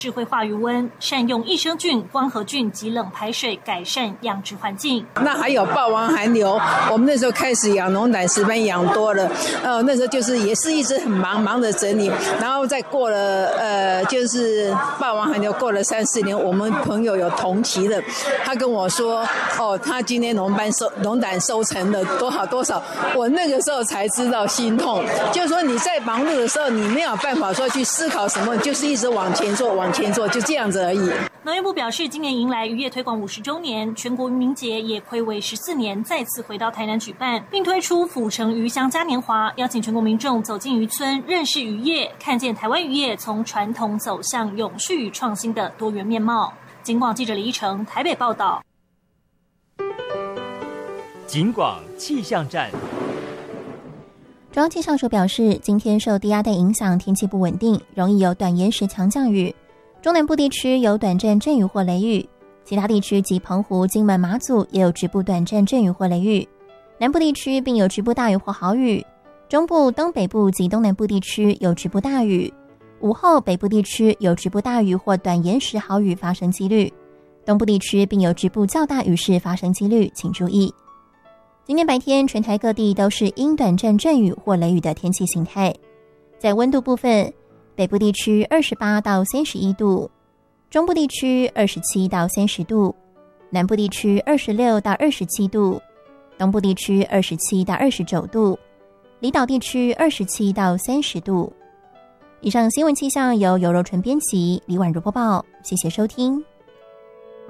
智慧化余温，善用益生菌、光合菌及冷排水，改善养殖环境。 那还有霸王寒流，我们那时候开始养龙胆石斑，养多了，那时候就是也是一直很忙着整理，然后再过了就是霸王寒流过了3-4年，我们朋友有同期的，他跟我说，他今天龙胆收成了多少，我那个时候才知道心痛，就是说你在忙碌的时候，你没有办法说去思考什么，就是一直往前做，就这样子而已。 农业部表示，今年迎来渔业推广50周年，全国渔民节也睽违14年再次回到台南举办，并推出府城渔乡嘉年华，邀请全国民众走进渔村，认识渔业，看见台湾渔业从传统走向永续与创新的多元面貌。警广记者李一成台北报道。 警广气象站。 中央气象署表示，今天受低压带影响，天气不稳定，容易有短延时强降雨。中南部地区有短暂阵雨或雷雨，其他地区及澎湖、金门、马祖也有局部短暂阵雨或雷雨。南部地区并有局部大雨或豪雨。中部、东北部及东南部地区有局部大雨。午后北部地区有局部大雨或短延时豪雨发生几率。东部地区并有局部较大雨势发生几率，请注意。今天白天，全台各地都是阴短暂阵雨或雷雨的天气形态。在温度部分，北部地区28到31度，中部地区27到30度，南部地区26到27度，东部地区27到29度，离岛地区27到30度。以上新闻气象由尤柔纯编辑，李婉如播报，谢谢收听。